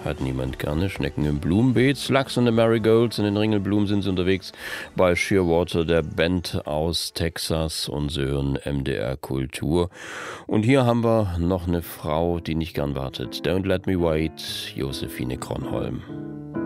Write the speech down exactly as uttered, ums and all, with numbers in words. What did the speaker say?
hat niemand gerne. Schnecken im Blumenbeet, Slugs and the Marigolds, in den Ringelblumen sind sie unterwegs bei Shearwater, der Band aus Texas, und sie hören M D R Kultur. Und hier haben wir noch eine Frau, die nicht gern wartet. Don't Let Me Wait, Josephine Kronholm.